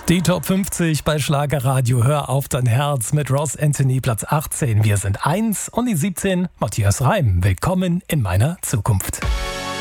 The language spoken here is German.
Die Top 50 bei Schlagerradio Hör auf dein Herz mit Ross Anthony, Platz 18. Wir sind 1 und die 17, Matthias Reim. Willkommen in meiner Zukunft.